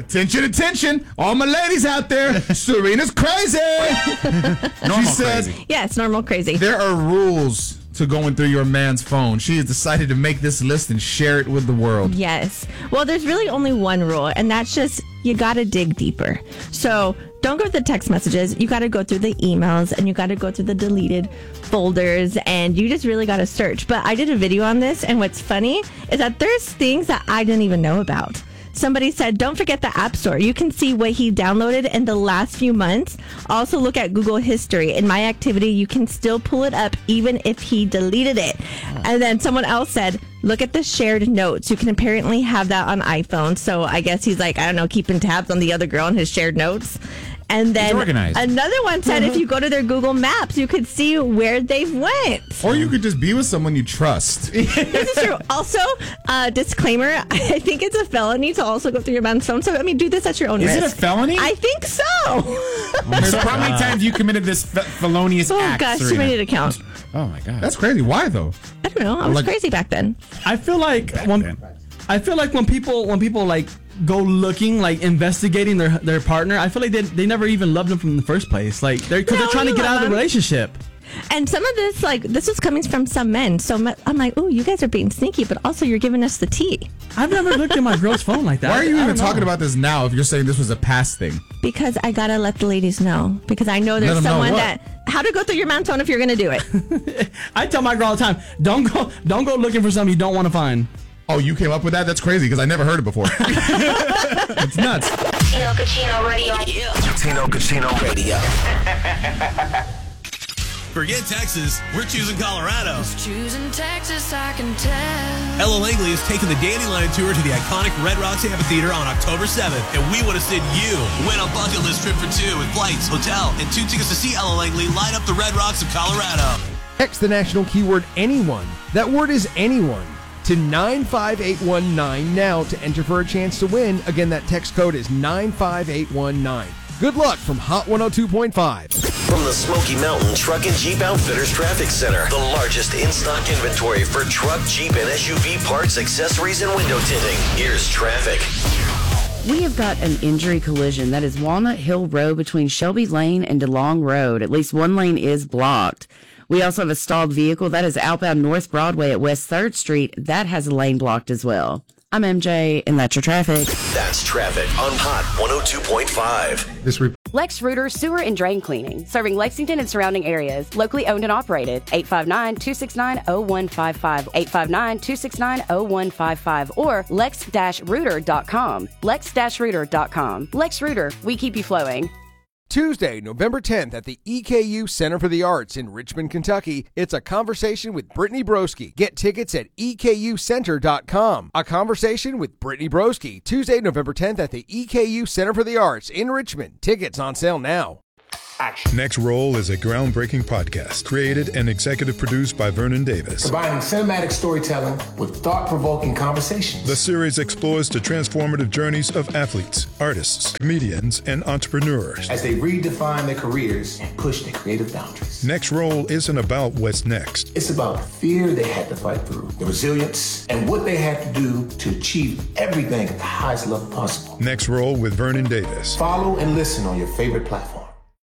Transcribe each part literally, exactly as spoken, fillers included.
Attention, attention, all my ladies out there. Serena's crazy. Normal She said, crazy. Yeah, it's normal crazy. there are rules to going through your man's phone. She has decided to make this list and share it with the world. Yes. Well, there's really only one rule, and that's just you got to dig deeper. So don't go to the text messages. You got to go through the emails, and you got to go through the deleted folders, and you just really got to search. But I did a video on this, and what's funny is that there's things that I didn't even know about. Somebody said, don't forget the App Store. You can see what he downloaded in the last few months. Also look at Google History. In My Activity, you can still pull it up even if he deleted it. And then someone else said, look at the shared notes. You can apparently have that on iPhone. So I guess he's like, I don't know, keeping tabs on the other girl in his shared notes. And then another one said if you go to their Google Maps, you could see where they've went. Or you could just be with someone you trust. This is true. Also, uh, disclaimer, I think it's a felony to also go through your man's phone. So, I mean, do this at your own Is risk. it a felony? I think so. So how many times you committed this fe- felonious Oh, act, gosh, too Serena? many to count. Oh, my God. That's crazy. Why, though? I don't know. I was Like- crazy back then. I feel like when I feel like when people when people like go looking, like investigating their their partner, I feel like they they never even loved them from the first place. Like they're because No, they're trying to you get out love of the them. relationship. And some of this, like, this was coming from some men. So my- I'm like, oh, you guys are being sneaky, but also you're giving us the tea. I've never looked at my girl's phone like that. Why are you I even don't know. talking about this now if you're saying this was a past thing? Because I got to let the ladies know. Because I know Let there's them know someone what? that, how to go through your man's phone if you're going to do it. I tell my girl all the time, don't go don't go looking for something you don't want to find. Oh, you came up with that? That's crazy because I never heard it before. It's nuts. Tino Cucino Radio. Tino Cucino Radio. Forget Texas, we're choosing Colorado. Choosing Texas, I can tell. Ella Langley is taking the Dandelion Tour to the iconic Red Rocks Amphitheater on October seventh, and we want to send you. Win a bucket list trip for two with flights, hotel, and two tickets to see Ella Langley light up the Red Rocks of Colorado. Text the national keyword anyone. That word is anyone to nine five eight one nine now to enter for a chance to win. Again, that text code is nine five eight one nine. Good luck from Hot one oh two point five. From the Smoky Mountain Truck and Jeep Outfitters Traffic Center, the largest in-stock inventory for truck, Jeep, and S U V parts, accessories, and window tinting. Here's traffic. We have got an injury collision. That is Walnut Hill Road between Shelby Lane and DeLong Road. At least one lane is blocked. We also have a stalled vehicle. That is outbound North Broadway at West third Street. That has a lane blocked as well. I'm M J, and that's your traffic. That's traffic on Hot one oh two point five. This re- Lex Reuter Sewer and Drain Cleaning, serving Lexington and surrounding areas. Locally owned and operated. eight five nine, two six nine, zero one five five. eight five nine, two six nine, zero one five five. Or lex dash reuter dot com. lex dash reuter dot com. Lex Reuter, we keep you flowing. Tuesday, November tenth at the E K U Center for the Arts in Richmond, Kentucky. It's a conversation with Brittany Broski. Get tickets at E K U center dot com. A conversation with Brittany Broski. Tuesday, November tenth at the E K U Center for the Arts in Richmond. Tickets on sale now. Action. Next Roll is a groundbreaking podcast created and executive produced by Vernon Davis. Combining cinematic storytelling with thought-provoking conversations. The series explores the transformative journeys of athletes, artists, comedians, and entrepreneurs as they redefine their careers and push their creative boundaries. Next Roll isn't about what's next. It's about the fear they had to fight through, the resilience, and what they had to do to achieve everything at the highest level possible. Next Roll with Vernon Davis. Follow and listen on your favorite platform.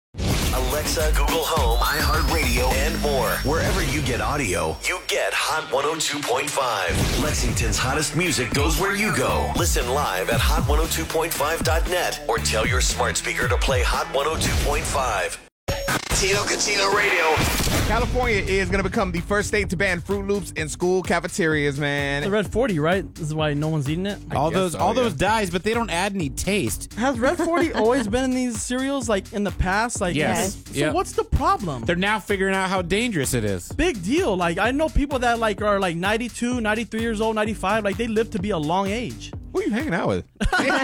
Alexa, Google Home, iHeartRadio, and more. Wherever you get audio, you get Hot one oh two point five. Lexington's hottest music goes where you go. Listen live at hot one oh two point five dot net or tell your smart speaker to play Hot one oh two point five. Tino Cucino Radio. California is going to become the first state to ban Fruit Loops in school cafeterias, man. The Red forty, right? This is why no one's eating it. All those, so, all yeah. those dyes, but they don't add any taste. Has Red forty always been in these cereals, like in the past? Like, Yes. So Yep. what's the problem? They're now figuring out how dangerous it is. Big deal. Like, I know people that like are like ninety-two, ninety-three years old, ninety-five. Like, they live to be a long age. Who are you hanging out with?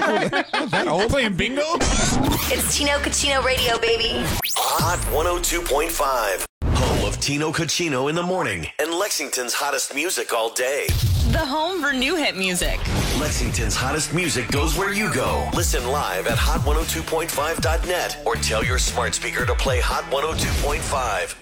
That old? Playing bingo? It's Tino Cucino Radio, baby. Hot one oh two point five. Home of Tino Cucino in the morning and Lexington's hottest music all day. The home for new hit music. Lexington's hottest music goes where you go. Listen live at hot one oh two point five dot net or tell your smart speaker to play Hot one oh two point five.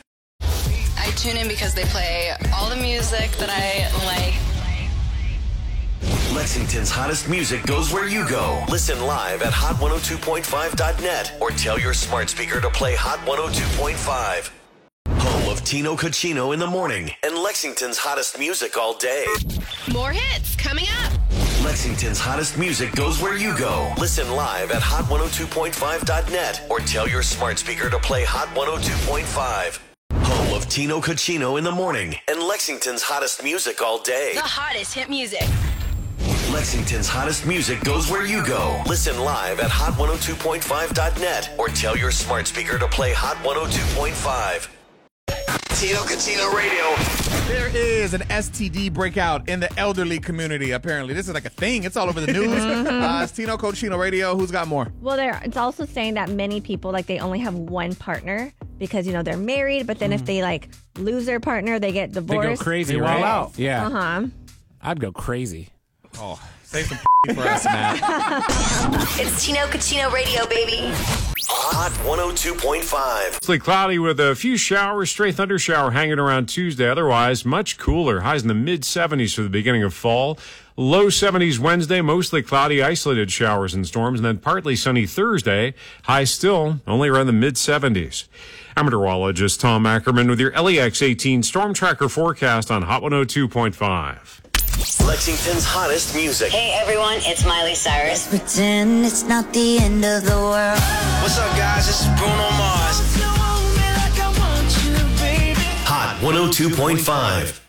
I tune in because they play all the music that I like. Lexington's hottest music goes where you go. Listen live at hot one oh two point five dot net or tell your smart speaker to play Hot one oh two point five. Home of Tino Cucino in the morning and Lexington's hottest music all day. More hits coming up. Lexington's hottest music goes where you go. Listen live at hot one oh two point five dot net or tell your smart speaker to play Hot one oh two point five. Home of Tino Cucino in the morning and Lexington's hottest music all day. The hottest hit music. Lexington's hottest music goes where you go. Listen live at hot one oh two point five dot net or tell your smart speaker to play Hot one oh two point five. Tino Cucino Radio. There is an S T D breakout in the elderly community, apparently. This is like a thing. It's all over the news. uh, it's Tino Cucino Radio. Who's got more? Well, there. It's also saying that many people, like, they only have one partner because, you know, they're married, but then mm. if they, like, lose their partner, they get divorced. They go crazy, they right? Out. Yeah. Uh-huh. I'd go crazy. Oh, save some for us, Matt. It's Tino Cucino Radio, baby. Hot one oh two point five. Mostly cloudy with a few showers, stray thunder shower hanging around Tuesday. Otherwise, much cooler. Highs in the mid seventies for the beginning of fall. Low seventies Wednesday, mostly cloudy, isolated showers and storms, and then partly sunny Thursday. Highs still only around the mid seventies. I'm meteorologist Tom Ackerman with your L E X eighteen Storm Tracker forecast on Hot one oh two point five. Lexington's hottest music. Hey everyone, it's Miley Cyrus. Let's pretend it's not the end of the world. What's up guys, this is Bruno Mars. Hot one oh two point five.